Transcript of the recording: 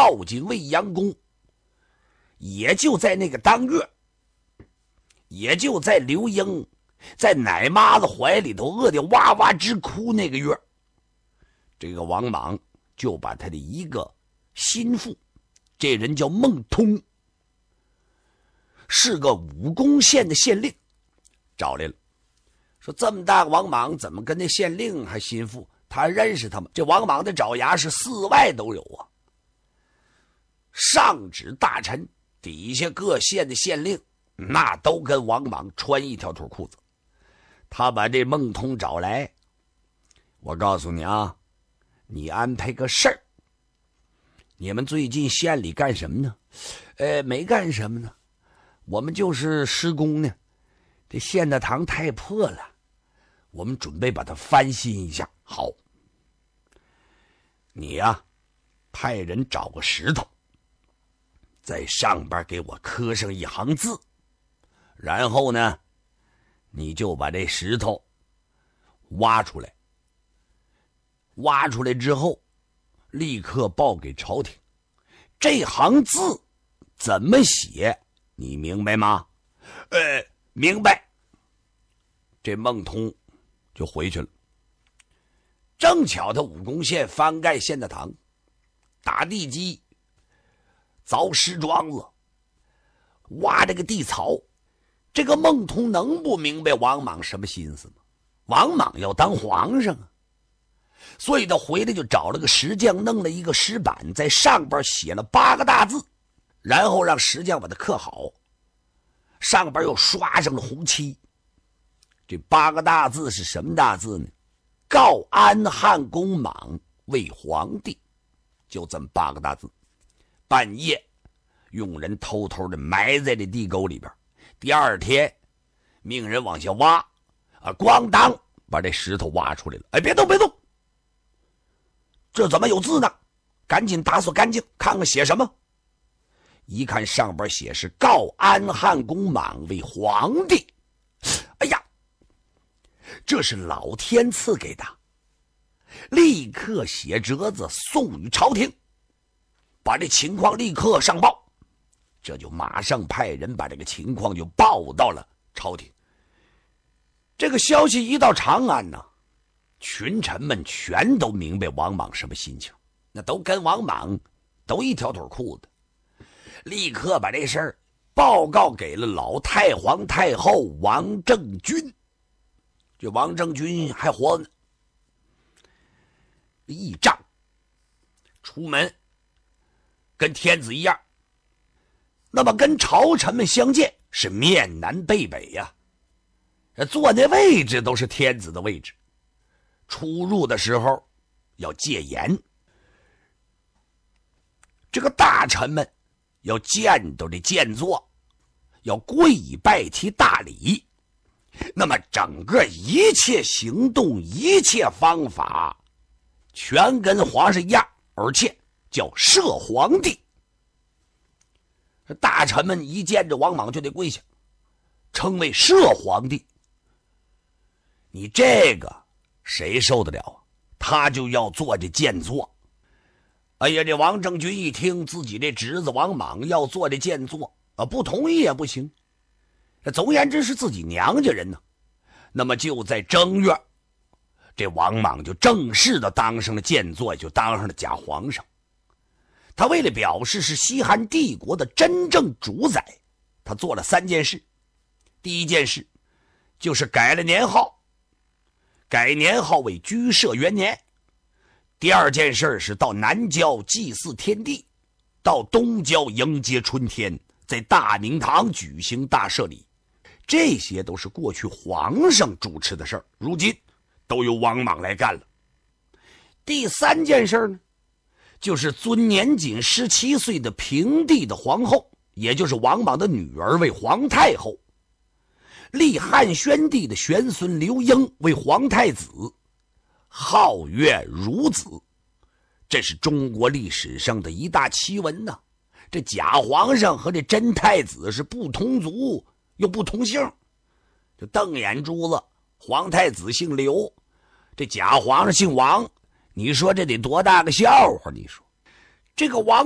抱进未央宫。也就在那个当月，也就在刘英在奶妈子怀里头饿得哇哇直哭那个月，这个王莽就把他的一个心腹，这人叫孟通，是个武功县的县令，找来了，说这么大个王莽怎么跟那县令还心腹？他认识他吗？这王莽的爪牙是四外都有啊。上至大臣，底下各县的县令，那都跟王莽穿一条腿裤子。他把这孟通找来，我告诉你啊，你安排个事儿。你们最近县里干什么呢？没干什么呢，我们就是施工呢。这县的堂太破了，我们准备把它翻新一下。好，你呀，派人找个石头，在上边给我刻上一行字，然后呢，你就把这石头挖出来。挖出来之后，立刻报给朝廷。这行字怎么写，你明白吗？明白。这孟通就回去了。正巧他武功县翻盖县的堂，打地基，凿石桩子，挖这个地槽。这个孟通能不明白王莽什么心思吗？王莽要当皇上啊，所以他回来就找了个石匠，弄了一个石板，在上边写了8个大字，然后让石匠把它刻好，上边又刷上了红漆。这8个大字是什么大字呢？告安汉公莽为皇帝，就这么8个大字。半夜用人偷偷的埋在这地沟里边，第二天命人往下挖，咣当把这石头挖出来了。别动别动，这怎么有字呢？赶紧打扫干净，看看写什么。一看上边写是告安汉公莽为皇帝。哎呀，这是老天赐给他，立刻写折子送与朝廷，把这情况立刻上报。这就马上派人把这个情况就报到了朝廷。这个消息一到长安呢，群臣们全都明白王莽什么心情，那都跟王莽都一条腿裤子，立刻把这事儿报告给了老太皇太后王政君。这王政君还活呢，议仗，出门跟天子一样，那么跟朝臣们相见是面南背北呀，坐那位置都是天子的位置，出入的时候要戒严。这个大臣们要见到这见座，要跪拜提大礼。那么整个一切行动，一切方法全跟皇上一样，而且叫摄皇帝。大臣们一见着王莽就得跪下，称为摄皇帝。你这个谁受得了啊？他就要坐这剑座。哎呀，这王政君一听自己这侄子王莽要坐这剑座，不同意也不行。总而言之是自己娘家人呢。那么就在正月，这王莽就正式的当上了剑座，也就当上了假皇上。他为了表示是西汉帝国的真正主宰，他做了3件事。第一件事就是改了年号，改年号为居社元年。第二件事是到南郊祭祀天地，到东郊迎接春天，在大明堂举行大赦礼。这些都是过去皇上主持的事儿，如今都由王莽来干了。第3件事呢，就是尊年仅17岁的平地的皇后，也就是王莽的女儿为皇太后，立汉宣帝的玄孙刘英为皇太子，号曰孺子。这是中国历史上的一大奇闻呐。这假皇上和这真太子是不同族又不同姓，就瞪眼珠子，皇太子姓刘，这假皇上姓王，你说这得多大个笑话？你说这个王